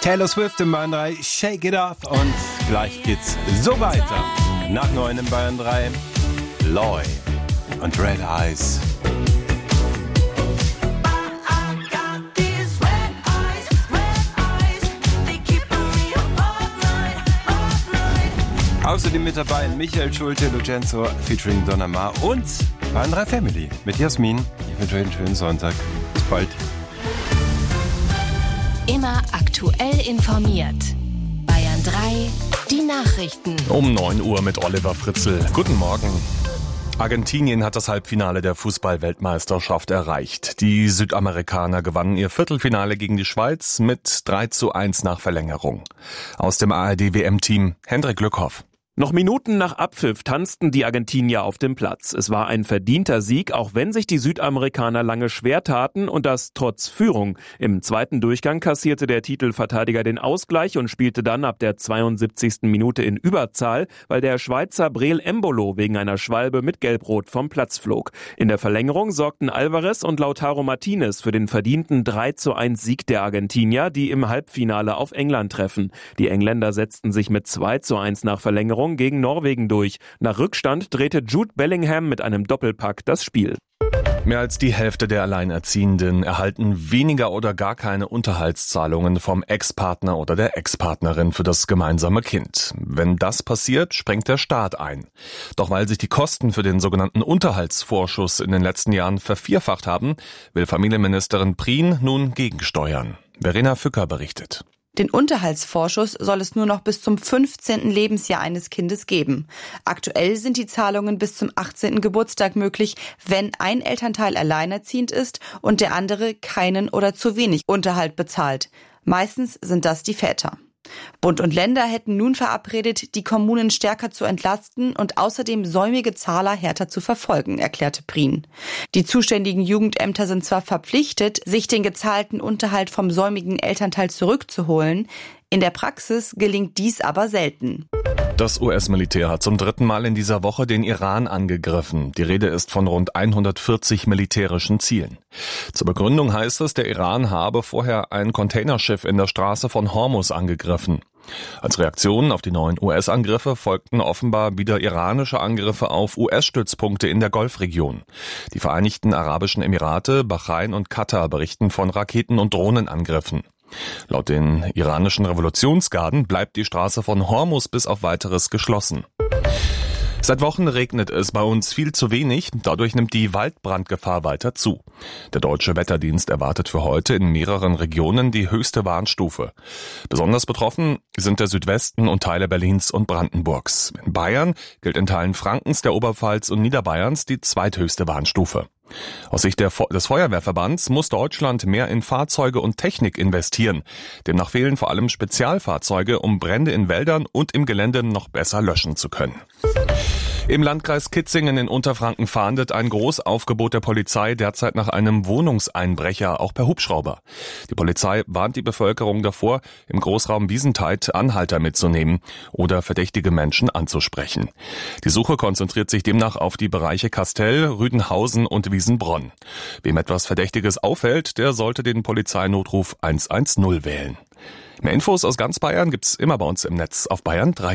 Taylor Swift in Bayern 3, Shake It Off. Und gleich geht's so weiter. Nach 9 in Bayern 3, Loy und Red Eyes. Außerdem mit dabei Michael Schulte, Lucenzo featuring Donna Maar und Bayern 3 Family mit Jasmin. Ich wünsche euch einen schönen Sonntag. Bis bald. Immer aktuell informiert. Bayern 3, die Nachrichten. Um 9 Uhr mit Oliver Fritzl. Guten Morgen. Argentinien hat das Halbfinale der Fußball-Weltmeisterschaft erreicht. Die Südamerikaner gewannen ihr Viertelfinale gegen die Schweiz mit 3:1 nach Verlängerung. Aus dem ARD-WM-Team Hendrik Lückhoff. Noch Minuten nach Abpfiff tanzten die Argentinier auf dem Platz. Es war ein verdienter Sieg, auch wenn sich die Südamerikaner lange schwer taten und das trotz Führung. Im zweiten Durchgang kassierte der Titelverteidiger den Ausgleich und spielte dann ab der 72. Minute in Überzahl, weil der Schweizer Breel Embolo wegen einer Schwalbe mit Gelb-Rot vom Platz flog. In der Verlängerung sorgten Alvarez und Lautaro Martinez für den verdienten 3:1 Sieg der Argentinier, die im Halbfinale auf England treffen. Die Engländer setzten sich mit 2:1 nach Verlängerung gegen Norwegen durch. Nach Rückstand drehte Jude Bellingham mit einem Doppelpack das Spiel. Mehr als die Hälfte der Alleinerziehenden erhalten weniger oder gar keine Unterhaltszahlungen vom Ex-Partner oder der Ex-Partnerin für das gemeinsame Kind. Wenn das passiert, springt der Staat ein. Doch weil sich die Kosten für den sogenannten Unterhaltsvorschuss in den letzten Jahren vervierfacht haben, will Familienministerin Prien nun gegensteuern. Verena Fücker berichtet. Den Unterhaltsvorschuss soll es nur noch bis zum 15. Lebensjahr eines Kindes geben. Aktuell sind die Zahlungen bis zum 18. Geburtstag möglich, wenn ein Elternteil alleinerziehend ist und der andere keinen oder zu wenig Unterhalt bezahlt. Meistens sind das die Väter. Bund und Länder hätten nun verabredet, die Kommunen stärker zu entlasten und außerdem säumige Zahler härter zu verfolgen, erklärte Prien. Die zuständigen Jugendämter sind zwar verpflichtet, sich den gezahlten Unterhalt vom säumigen Elternteil zurückzuholen, in der Praxis gelingt dies aber selten. Das US-Militär hat zum 3. Mal in dieser Woche den Iran angegriffen. Die Rede ist von rund 140 militärischen Zielen. Zur Begründung heißt es, der Iran habe vorher ein Containerschiff in der Straße von Hormuz angegriffen. Als Reaktion auf die neuen US-Angriffe folgten offenbar wieder iranische Angriffe auf US-Stützpunkte in der Golfregion. Die Vereinigten Arabischen Emirate, Bahrain und Katar berichten von Raketen- und Drohnenangriffen. Laut den iranischen Revolutionsgarden bleibt die Straße von Hormuz bis auf Weiteres geschlossen. Seit Wochen regnet es bei uns viel zu wenig, dadurch nimmt die Waldbrandgefahr weiter zu. Der Deutsche Wetterdienst erwartet für heute in mehreren Regionen die höchste Warnstufe. Besonders betroffen sind der Südwesten und Teile Berlins und Brandenburgs. In Bayern gilt in Teilen Frankens, der Oberpfalz und Niederbayerns die zweithöchste Warnstufe. Aus Sicht des Feuerwehrverbands muss Deutschland mehr in Fahrzeuge und Technik investieren. Demnach fehlen vor allem Spezialfahrzeuge, um Brände in Wäldern und im Gelände noch besser löschen zu können. Im Landkreis Kitzingen in Unterfranken fahndet ein Großaufgebot der Polizei derzeit nach einem Wohnungseinbrecher, auch per Hubschrauber. Die Polizei warnt die Bevölkerung davor, im Großraum Wiesentheid Anhalter mitzunehmen oder verdächtige Menschen anzusprechen. Die Suche konzentriert sich demnach auf die Bereiche Kastel, Rüdenhausen und Wiesenbronn. Wem etwas Verdächtiges auffällt, der sollte den Polizeinotruf 110 wählen. Mehr Infos aus ganz Bayern gibt's immer bei uns im Netz auf Bayern 3.